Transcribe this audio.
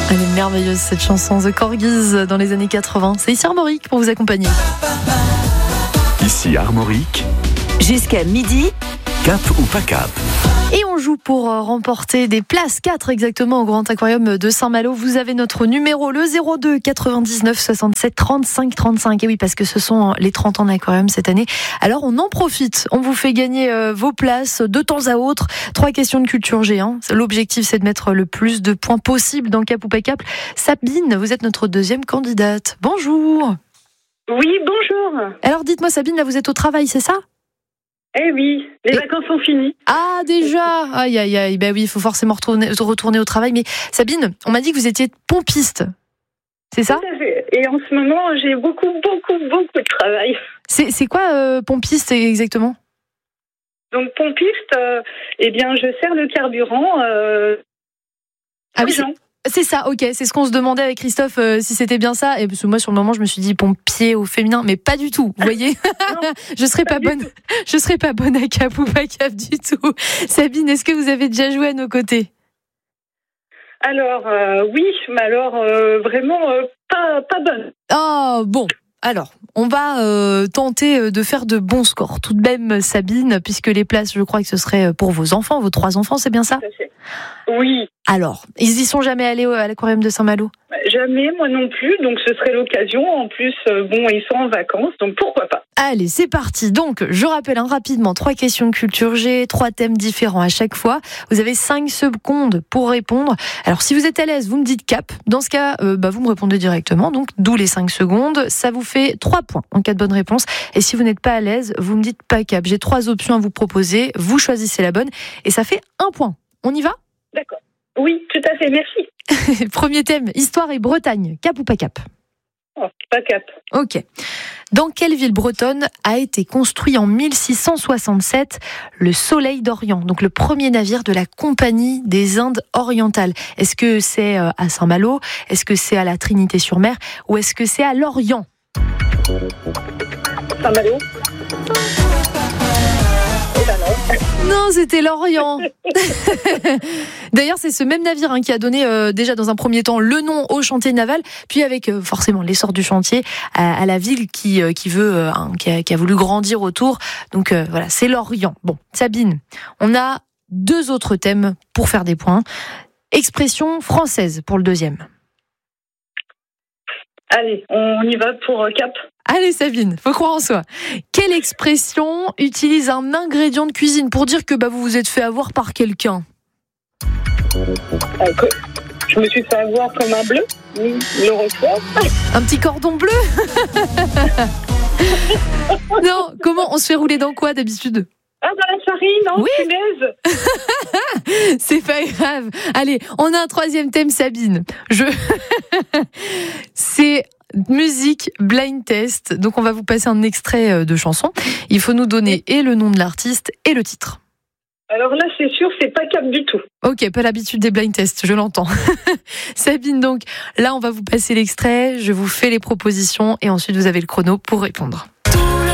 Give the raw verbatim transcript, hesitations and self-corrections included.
Elle est merveilleuse cette chanson The Corgis dans les années quatre-vingts. C'est ici Armorique pour vous accompagner. Ici Armorique. Jusqu'à midi. Cap ou pas cap? Et on joue pour remporter des places, quatre exactement, au Grand Aquarium de Saint-Malo. Vous avez notre numéro, le zéro deux quatre-vingt-dix-neuf soixante-sept trente-cinq trente-cinq. Et oui, parce que ce sont les trente ans d'Aquarium cette année. Alors on en profite. On vous fait gagner vos places de temps à autre. Trois questions de culture G. Hein. L'objectif, c'est de mettre le plus de points possible dans Cap ou pas cap. Sabine, vous êtes notre deuxième candidate. Bonjour. Oui, bonjour. Alors dites-moi Sabine, là vous êtes au travail, c'est ça ? Eh oui, les Et... vacances sont finies. Ah, déjà. Aïe, aïe, aïe. Ben oui, il faut forcément retourner, retourner au travail. Mais Sabine, on m'a dit que vous étiez pompiste. C'est ça ? Tout à fait. Et en ce moment, j'ai beaucoup, beaucoup, beaucoup de travail. C'est, c'est quoi euh, pompiste exactement ? Donc, pompiste, euh, eh bien, je sers le carburant euh, ah aux oui, gens. C'est... C'est ça, ok. C'est ce qu'on se demandait avec Christophe, euh, si c'était bien ça. Et parce que moi, sur le moment, je me suis dit pompier au féminin, mais pas du tout. Vous voyez, je serais pas, pas bonne. Tout. Je serais pas bonne à cap ou pas cap du tout. Sabine, est-ce que vous avez déjà joué à nos côtés ? Alors euh, oui, mais alors euh, vraiment euh, pas pas bonne. Oh bon. Alors, on va euh, tenter de faire de bons scores. Tout de même, Sabine, puisque les places, je crois que ce serait pour vos enfants, vos trois enfants, c'est bien ça ? Oui. Alors, ils y sont jamais allés à l'aquarium de Saint-Malo ? Jamais, moi non plus, donc ce serait l'occasion. En plus, euh, bon, ils sont en vacances, donc pourquoi pas. Allez, c'est parti. Donc, je rappelle hein, rapidement, trois questions de culture G, trois thèmes différents à chaque fois. Vous avez cinq secondes pour répondre. Alors, si vous êtes à l'aise, vous me dites cap. Dans ce cas, euh, bah, vous me répondez directement, donc d'où les cinq secondes. Ça vous fait trois points en cas de bonne réponse. Et si vous n'êtes pas à l'aise, vous me dites pas cap. J'ai trois options à vous proposer. Vous choisissez la bonne et ça fait un point. On y va ? D'accord. Oui, tout à fait, merci. Premier thème, histoire et Bretagne. Cap ou pas cap ? Oh, pas cap. Ok. Dans quelle ville bretonne a été construit en mille six cent soixante-sept le Soleil d'Orient, donc le premier navire de la Compagnie des Indes orientales ? Est-ce que c'est à Saint-Malo ? Est-ce que c'est à la Trinité-sur-Mer ? Ou est-ce que c'est à Lorient ? Saint-Malo. Non, c'était Lorient. D'ailleurs, c'est ce même navire hein, qui a donné euh, déjà dans un premier temps le nom au chantier naval, puis avec euh, forcément l'essor du chantier à, à la ville qui euh, qui veut euh, hein, qui, a, qui a voulu grandir autour. Donc euh, voilà, c'est Lorient. Bon, Sabine, on a deux autres thèmes pour faire des points. Expression française pour le deuxième. Allez, on y va pour cap. Allez Sabine, faut croire en soi. Quelle expression utilise un ingrédient de cuisine pour dire que bah, vous vous êtes fait avoir par quelqu'un ? euh, Je me suis fait avoir comme un bleu, le reçoit. Un petit cordon bleu ? Non, comment on se fait rouler dans quoi d'habitude ? Ah, dans la farine, non, oui. Punaise. C'est pas grave. Allez, on a un troisième thème, Sabine. Je... C'est musique blind test. Donc, on va vous passer un extrait de chanson. Il faut nous donner et le nom de l'artiste et le titre. Alors là, c'est sûr, c'est pas cap du tout. Ok, pas l'habitude des blind tests, je l'entends. Sabine, donc, là, on va vous passer l'extrait. Je vous fais les propositions et ensuite, vous avez le chrono pour répondre.